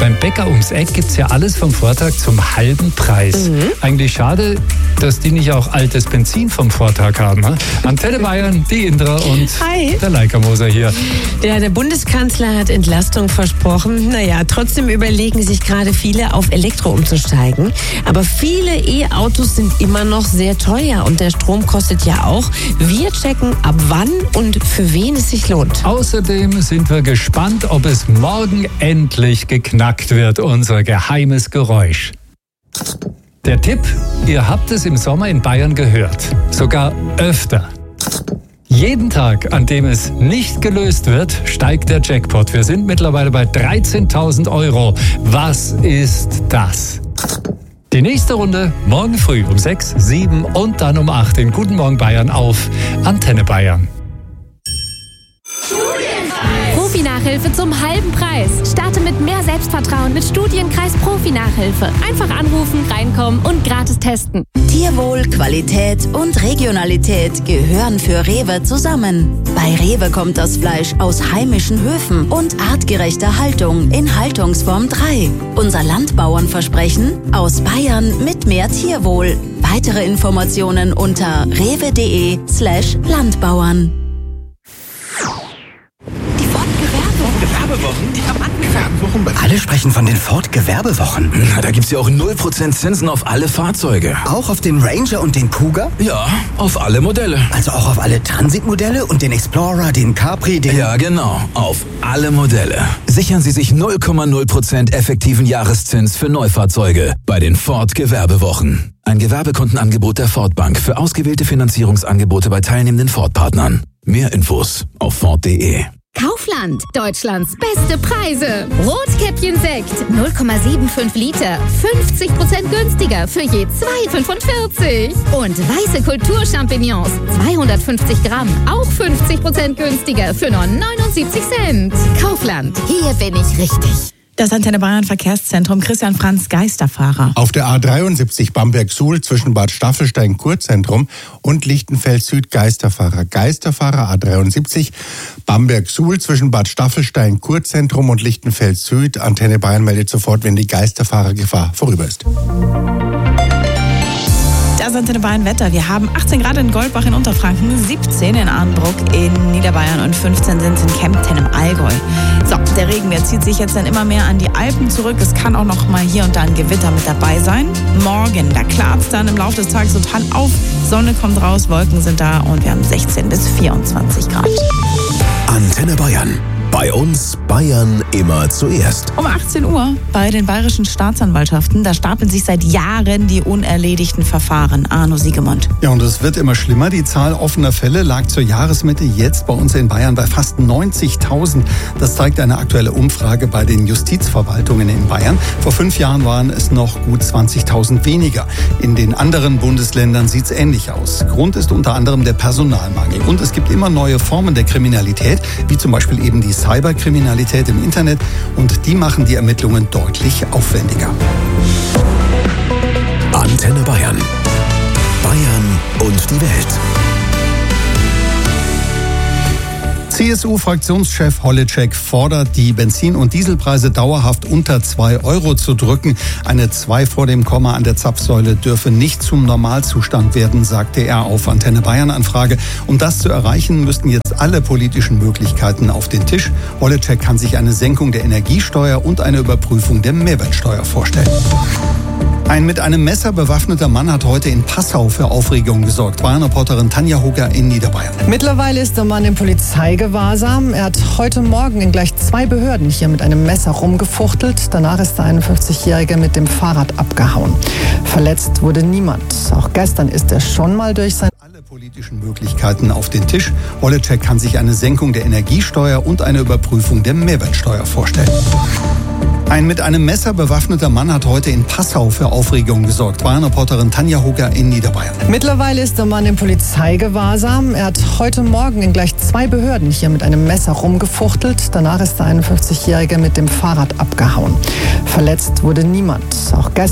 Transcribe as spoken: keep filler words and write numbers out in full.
Beim Bäcker ums Eck gibt's ja alles vom Vortag zum halben Preis. Mhm. Eigentlich schade, dass die nicht auch altes Benzin vom Vortag haben. Ne? Antenne Bayern, die Indra und Hi. der Leika-Moser hier. Ja, der Bundeskanzler hat Entlastung versprochen. Naja, trotzdem überlegen sich gerade viele, auf Elektro umzusteigen. Aber viele E-Autos sind immer noch sehr teuer und der Strom kostet ja auch. Wir checken, ab wann und für wen es sich lohnt. Außerdem sind wir gespannt, ob es morgen endlich geknackt wird, unser geheimes Geräusch. Der Tipp, ihr habt es im Sommer in Bayern gehört, sogar öfter. Jeden Tag, an dem es nicht gelöst wird, steigt der Jackpot. Wir sind mittlerweile bei dreizehntausend Euro. Was ist das? Die nächste Runde morgen früh um sechs, sieben und dann um acht in Guten Morgen Bayern auf Antenne Bayern. Profi-Nachhilfe zum halben Preis. Starte mit mehr Selbstvertrauen mit Studienkreis Profi-Nachhilfe. Einfach anrufen, reinkommen und gratis testen. Tierwohl, Qualität und Regionalität gehören für Rewe zusammen. Bei Rewe kommt das Fleisch aus heimischen Höfen und artgerechter Haltung in Haltungsform drei. Unser Landbauernversprechen: aus Bayern mit mehr Tierwohl. Weitere Informationen unter rewe.de slash Landbauern. Gewerbewochen? Die haben angefangen. Alle sprechen von den Ford-Gewerbewochen. Na, da gibt's ja auch null Prozent Zinsen auf alle Fahrzeuge. Auch auf den Ranger und den Kuga? Ja, auf alle Modelle. Also auch auf alle Transit-Modelle und den Explorer, den Capri, den... Ja, genau. Auf alle Modelle. Sichern Sie sich null Komma null Prozent effektiven Jahreszins für Neufahrzeuge bei den Ford-Gewerbewochen. Ein Gewerbekundenangebot der Ford Bank für ausgewählte Finanzierungsangebote bei teilnehmenden Ford-Partnern. Mehr Infos auf Ford punkt de. Kaufland, Deutschlands beste Preise. Rotkäppchen-Sekt, null Komma fünfundsiebzig Liter, fünfzig Prozent günstiger für je zwei Komma fünfundvierzig. Und weiße Kulturchampignons, zweihundertfünfzig Gramm, auch fünfzig Prozent günstiger für nur neunundsiebzig Cent. Kaufland, hier bin ich richtig. Das Antenne Bayern Verkehrszentrum, Christian Franz, Geisterfahrer. Auf der A dreiundsiebzig Bamberg-Suhl zwischen Bad Staffelstein-Kurzentrum und Lichtenfeld-Süd Geisterfahrer. Geisterfahrer A dreiundsiebzig Bamberg-Suhl zwischen Bad Staffelstein-Kurzentrum und Lichtenfeld-Süd. Antenne Bayern meldet sofort, wenn die Geisterfahrergefahr vorüber ist. Das Antenne Bayern Wetter. Wir haben achtzehn Grad in Goldbach in Unterfranken, siebzehn in Arnbruck in Niederbayern und fünfzehn sind in Kempten im Allgäu. So, der Regen, der zieht sich jetzt dann immer mehr an die Alpen zurück. Es kann auch noch mal hier und da ein Gewitter mit dabei sein. Morgen, da klart es dann im Laufe des Tages total auf. Sonne kommt raus, Wolken sind da und wir haben sechzehn bis vierundzwanzig Grad. Antenne Bayern. Bei uns Bayern immer zuerst. Um achtzehn Uhr bei den bayerischen Staatsanwaltschaften, da stapeln sich seit Jahren die unerledigten Verfahren. Arno Siegemund. Ja, und es wird immer schlimmer. Die Zahl offener Fälle lag zur Jahresmitte jetzt bei uns in Bayern bei fast neunzigtausend. Das zeigt eine aktuelle Umfrage bei den Justizverwaltungen in Bayern. Vor fünf Jahren waren es noch gut zwanzigtausend weniger. In den anderen Bundesländern sieht es ähnlich aus. Grund ist unter anderem der Personalmangel. Und es gibt immer neue Formen der Kriminalität, wie zum Beispiel eben die Cyberkriminalität im Internet, und die machen die Ermittlungen deutlich aufwendiger. Antenne Bayern. Bayern und die Welt. C S U-Fraktionschef Holleczek fordert, die Benzin- und Dieselpreise dauerhaft unter zwei Euro zu drücken. Eine zwei vor dem Komma an der Zapfsäule dürfe nicht zum Normalzustand werden, sagte er auf Antenne Bayern Anfrage. Um das zu erreichen, müssten jetzt alle politischen Möglichkeiten auf den Tisch. Holleczek kann sich eine Senkung der Energiesteuer und eine Überprüfung der Mehrwertsteuer vorstellen. Ein mit einem Messer bewaffneter Mann hat heute in Passau für Aufregung gesorgt. Bayern-Reporterin Tanja Hugger in Niederbayern. Mittlerweile ist der Mann in Polizeigewahrsam. Er hat heute Morgen in gleich zwei Behörden hier mit einem Messer rumgefuchtelt. Danach ist der einundfünfzigjährige mit dem Fahrrad abgehauen. Verletzt wurde niemand. Auch gestern ist er schon mal durch sein... Alle politischen Möglichkeiten auf den Tisch. Holleczek kann sich eine Senkung der Energiesteuer und eine Überprüfung der Mehrwertsteuer vorstellen. Ein mit einem Messer bewaffneter Mann hat heute in Passau für Aufregung gesorgt. Bayern-Reporterin Tanja Hugger in Niederbayern. Mittlerweile ist der Mann in Polizeigewahrsam. Er hat heute Morgen in gleich zwei Behörden hier mit einem Messer rumgefuchtelt. Danach ist der einundfünfzigjährige mit dem Fahrrad abgehauen. Verletzt wurde niemand. Auch gestern